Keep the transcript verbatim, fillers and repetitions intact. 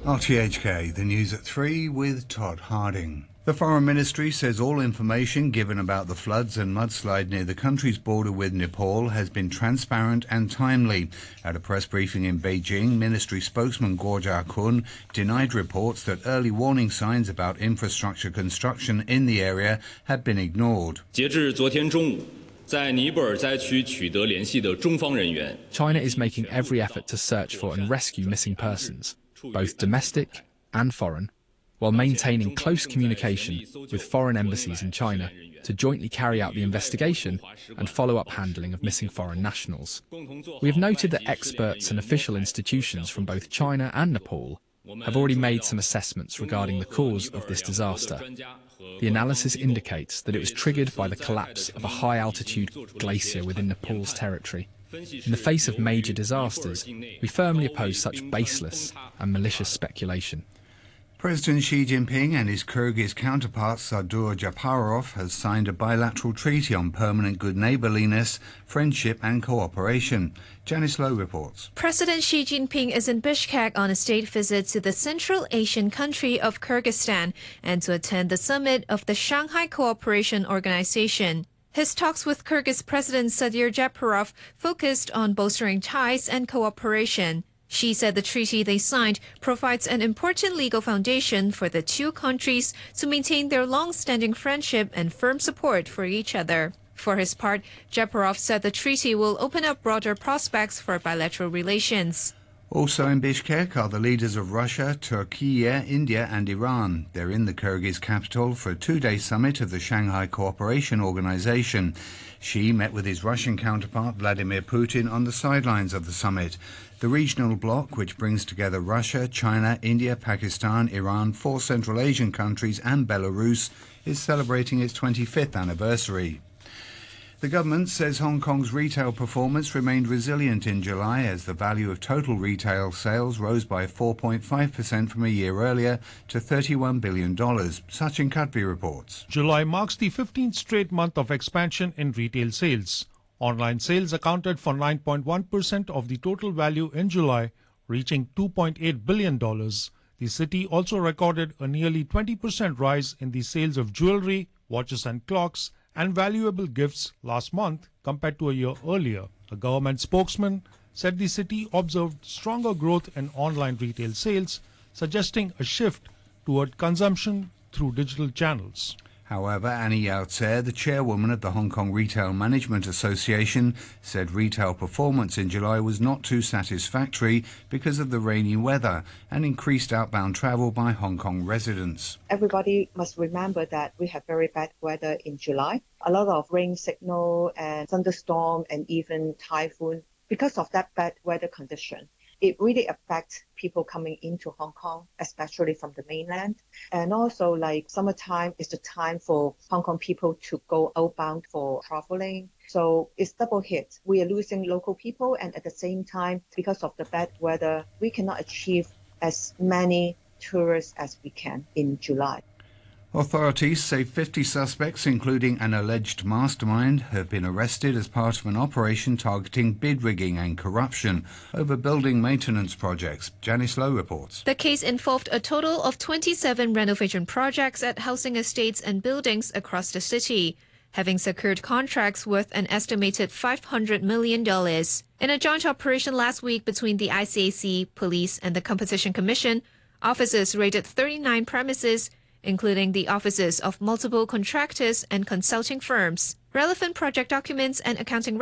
R T H K, the news at three with Todd Harding. The Foreign Ministry says all information given about the floods and mudslide near the country's border with Nepal has been transparent and timely. At a press briefing in Beijing, Ministry spokesman Guo Jiakun denied reports that early warning signs about infrastructure construction in the area had been ignored. China is making every effort to search for and rescue missing persons, both domestic and foreign, while maintaining close communication with foreign embassies in China to jointly carry out the investigation and follow-up handling of missing foreign nationals. We have noted that experts and official institutions from both China and Nepal have already made some assessments regarding the cause of this disaster. The analysis indicates that it was triggered by the collapse of a high-altitude glacier within Nepal's territory. In the face of major disasters, we firmly oppose such baseless and malicious speculation. President Xi Jinping and his Kyrgyz counterpart Sadur Japarov has signed a bilateral treaty on permanent good neighbourliness, friendship and cooperation. Janice Lowe reports. President Xi Jinping is in Bishkek on a state visit to the Central Asian country of Kyrgyzstan and to attend the summit of the Shanghai Cooperation Organization. His talks with Kyrgyz President Sadur Japarov focused on bolstering ties and cooperation. Xi said the treaty they signed provides an important legal foundation for the two countries to maintain their long-standing friendship and firm support for each other. For his part, Japarov said the treaty will open up broader prospects for bilateral relations. Also in Bishkek are the leaders of Russia, Turkey, India and Iran. They're in the Kyrgyz capital for a two-day summit of the Shanghai Cooperation Organization. Xi met with his Russian counterpart Vladimir Putin on the sidelines of the summit. The regional bloc, which brings together Russia, China, India, Pakistan, Iran, four Central Asian countries and Belarus, is celebrating its twenty-fifth anniversary. The government says Hong Kong's retail performance remained resilient in July as the value of total retail sales rose by four point five percent from a year earlier to thirty-one billion dollars. Sachin Kadvi reports. July marks the fifteenth straight month of expansion in retail sales. Online sales accounted for nine point one percent of the total value in July, reaching two point eight billion dollars. The city also recorded a nearly twenty percent rise in the sales of jewelry, watches and clocks, and valuable gifts last month compared to a year earlier. A government spokesman said the city observed stronger growth in online retail sales, suggesting a shift toward consumption through digital channels. However, Annie Yao Tse, the chairwoman of the Hong Kong Retail Management Association, said retail performance in July was not too satisfactory because of the rainy weather and increased outbound travel by Hong Kong residents. Everybody must remember that we have very bad weather in July. A lot of rain signal and thunderstorm and even typhoon. Because of that bad weather condition, it really affects people coming into Hong Kong, especially from the mainland. And also, like, summertime is the time for Hong Kong people to go outbound for traveling. So it's double hit. We are losing local people, and at the same time, because of the bad weather, we cannot achieve as many tourists as we can in July. Authorities say fifty suspects, including an alleged mastermind, have been arrested as part of an operation targeting bid rigging and corruption over building maintenance projects. Janice Lowe reports. The case involved a total of twenty-seven renovation projects at housing estates and buildings across the city, having secured contracts worth an estimated five hundred million dollars. In a joint operation last week between the I C A C, police and the Competition Commission, officers raided thirty-nine premises, including the offices of multiple contractors and consulting firms. Relevant project documents and accounting